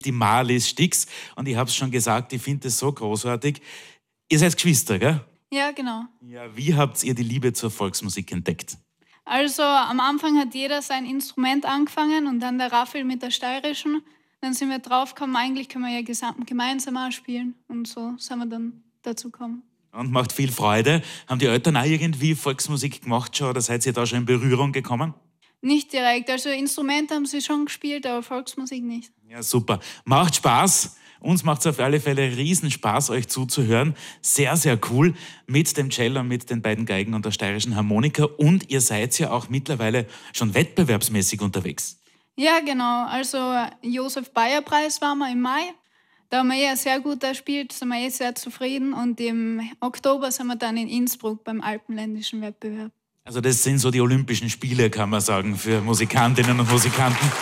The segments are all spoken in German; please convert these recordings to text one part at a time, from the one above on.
die Marlies Stix. Und ich habe es schon gesagt, ich finde es so großartig. Ihr seid Geschwister, gell? Ja, genau. Ja, wie habt ihr die Liebe zur Volksmusik entdeckt? Also am Anfang hat jeder sein Instrument angefangen und dann der Raphael mit der steirischen. Dann sind wir draufgekommen, eigentlich können wir ja gemeinsam auch spielen. Und so sind wir dann dazu gekommen. Und macht viel Freude. Haben die Eltern auch irgendwie Volksmusik gemacht schon oder seid ihr da schon in Berührung gekommen? Nicht direkt, also Instrumente haben sie schon gespielt, aber Volksmusik nicht. Ja, super. Macht Spaß. Uns macht es auf alle Fälle riesen Spaß, euch zuzuhören. Sehr, sehr cool mit dem Cello, mit den beiden Geigen und der steirischen Harmonika. Und ihr seid ja auch mittlerweile schon wettbewerbsmäßig unterwegs. Ja, genau. Also Josef-Bayer-Preis waren wir im Mai. Da haben wir sehr gut gespielt, sind wir sehr zufrieden. Und im Oktober sind wir dann in Innsbruck beim alpenländischen Wettbewerb. Also das sind so die Olympischen Spiele, kann man sagen, für Musikantinnen und Musikanten.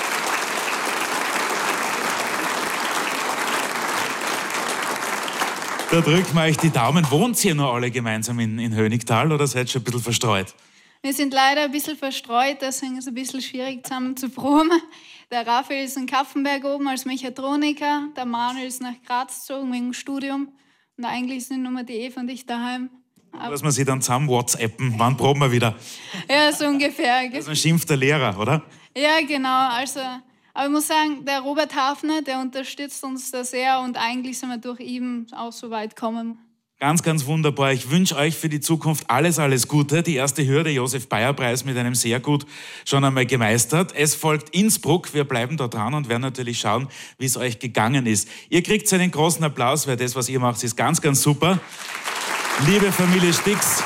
Da drücken wir euch die Daumen. Wohnt ihr noch alle gemeinsam in Hönigtal oder seid ihr schon ein bisschen verstreut? Wir sind leider ein bisschen verstreut, deswegen ist es ein bisschen schwierig zusammen zu proben. Der Raphael ist in Kaffenberg oben als Mechatroniker, der Manuel ist nach Graz gezogen wegen dem Studium und eigentlich sind nur die Eva und ich daheim. Dass man sich dann zusammen WhatsAppen, wann proben wir wieder? Ja, so ungefähr. Also schimpft der Lehrer, oder? Ja, genau. Also, aber ich muss sagen, der Robert Hafner, der unterstützt uns da sehr und eigentlich sind wir durch ihn auch so weit gekommen. Ganz, ganz wunderbar. Ich wünsche euch für die Zukunft alles, alles Gute. Die erste Hürde, Josef-Bayer-Preis, mit einem sehr gut schon einmal gemeistert. Es folgt Innsbruck. Wir bleiben da dran und werden natürlich schauen, wie es euch gegangen ist. Ihr kriegt einen großen Applaus, weil das, was ihr macht, ist ganz, ganz super. Liebe Familie Stix,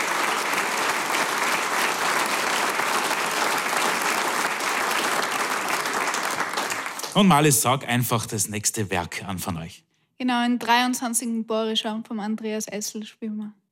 und Marlies, sag einfach das nächste Werk an von euch. Genau, in 23. Borischer vom Andreas Essel spielen wir.